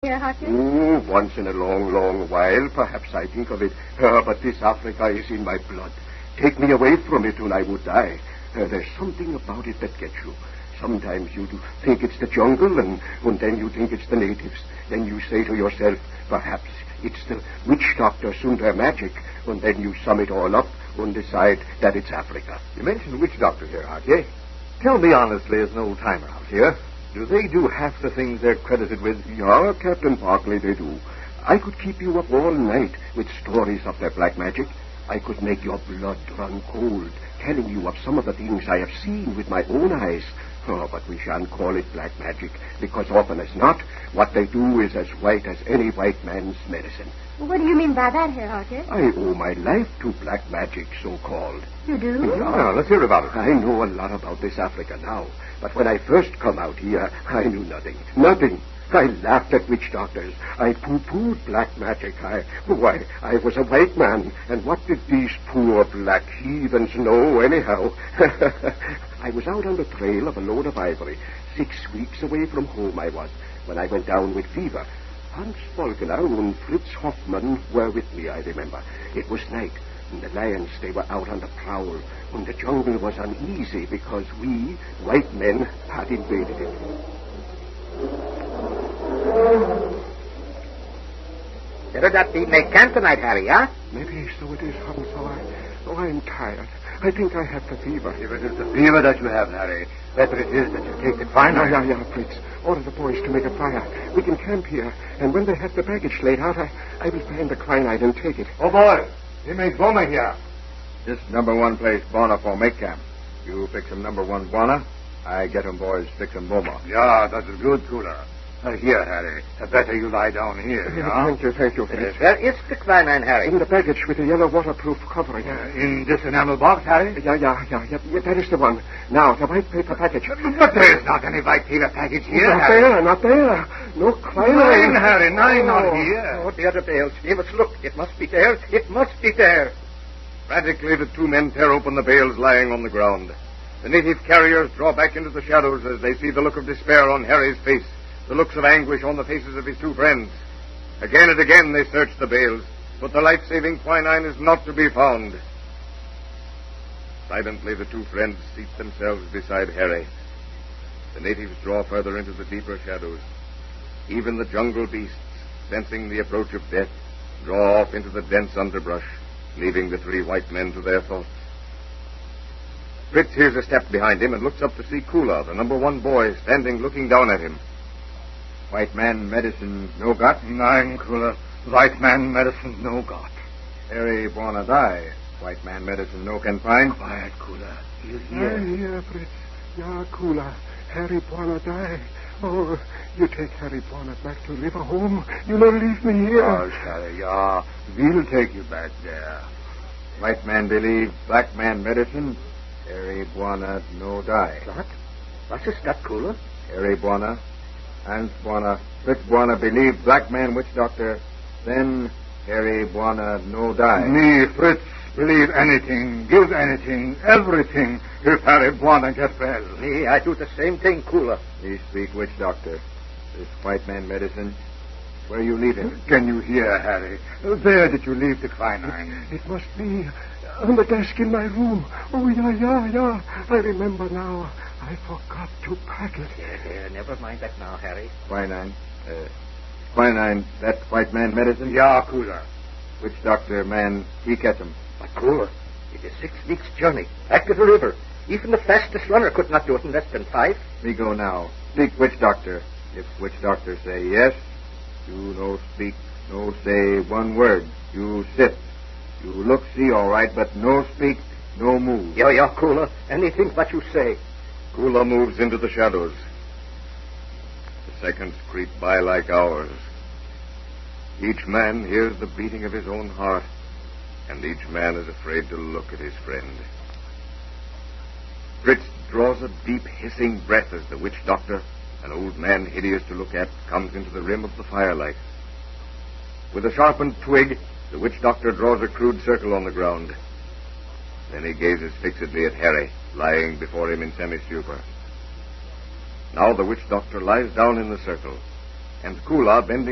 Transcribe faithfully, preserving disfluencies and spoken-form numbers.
here, Hartley? Oh, once in a long, long while, perhaps I think of it. Uh, but this Africa is in my blood. Take me away from it and I would die. Uh, there's something about it that gets you. Sometimes you do think it's the jungle, and, and then you think it's the natives. Then you say to yourself, perhaps it's the witch doctor Sundar magic, and then you sum it all up and decide that it's Africa. You mentioned witch doctor here, Hartley. Tell me honestly, as an old-timer out here, do they do half the things they're credited with? Yeah, Captain Barkley, they do. I could keep you up all night with stories of their black magic. I could make your blood run cold, telling you of some of the things I have seen with my own eyes. Oh, but we shan't call it black magic, because often as not, what they do is as white as any white man's medicine. What do you mean by that, Herr Hartley? I owe my life to black magic, so-called. You do? Yeah, well, let's hear about it. I know a lot about this Africa now, but when I first come out here, I knew nothing. Nothing. I laughed at witch doctors. I pooh-poohed black magic. I, why, I was a white man, and what did these poor black heathens know, anyhow? I was out on the trail of a load of ivory. Six weeks away from home I was, when I went down with fever. Hans Volkener and Fritz Hoffmann were with me, I remember. It was night, and the lions, they were out on the prowl, and the jungle was uneasy because we, white men, had invaded it. Better not be make camp tonight, Harry, huh? Maybe so it is, Hans. Oh, I, oh, I'm tired. I think I have the fever. If it is the fever that you have, Harry, better it is that you take the quinine. Yeah, yeah, yeah, Fritz. Order the boys to make a fire. We can camp here, and when they have the baggage laid out, I, I will find the quinine and take it. Oh, boy, he makes Boma here. This number one place, Bona, for make camp. You fix him number one, Bona. I get him boys fix him Boma. Yeah, that is good, Cooler. Uh, here, Harry. Uh, better you lie down here, Yeah, yeah? Thank you, thank you, Fritz. Where is the quinine, Harry? In the baggage with the yellow waterproof covering. Uh, in this enamel box, Harry? Yeah, yeah, yeah, yeah, yeah, that is the one. Now, the white paper package. But there's not any white paper package here, Not Harry. there, not there. No quinine. Nine, Harry, nine, not Oh, here. Oh, the other bales. We must look. It must be there. It must be there. Frantically, the two men tear open the bales lying on the ground. The native carriers draw back into the shadows as they see the look of despair on Harry's face, the looks of anguish on the faces of his two friends. Again and again they search the bales, but the life-saving quinine is not to be found. Silently, the two friends seat themselves beside Harry. The natives draw further into the deeper shadows. Even the jungle beasts, sensing the approach of death, draw off into the dense underbrush, leaving the three white men to their thoughts. Fritz hears a step behind him and looks up to see Kula, the number one boy, standing looking down at him. White man medicine no got? Nein, Kula. White man medicine no got. Harry Bona die. White man medicine no can find. Quiet, Kula. He is here. I hear, Fritz. Yeah, Kula. Harry Bonner die. Oh, you take Harry Bonner back to live a home. You don't leave me here. Oh, Harry, yeah. We'll take you back there. White man believe black man medicine. Harry Bona no die. What? What is that, Kula? Harry Bona, Hans Bona, Fritz Bona believe black man witch doctor. Then Harry Bona no die. Me, Fritz, believe anything, give anything, everything, if Harry Bona get well. Me, I do the same thing, Kula. He speak witch doctor. This white man medicine. Where you leave him? Can you hear, Harry? There did you leave the quinine? It must be on the desk in my room. Oh, yeah, yeah, yeah. I remember now. I forgot to pack it. There, there. Never mind that now, Harry. Quinine. Uh, quinine, that white man medicine? Yeah, Cooler. Witch doctor man, he catch him. But, Kula, it is six weeks' journey. Back to the river. Even the fastest runner could not do it in less than five. Me go now. Speak witch doctor. If witch doctor say yes, you no speak, no say one word. You sit. You look, see all right, but no speak, no move. Yeah, yeah, Kula. Anything but you say. Kula moves into the shadows. The seconds creep by like hours. Each man hears the beating of his own heart, and each man is afraid to look at his friend. Fritz draws a deep hissing breath as the witch doctor, an old man hideous to look at, comes into the rim of the firelight. With a sharpened twig, the witch doctor draws a crude circle on the ground. Then he gazes fixedly at Harry, lying before him in semi-stupor. Now the witch doctor lies down in the circle, and Kula, bending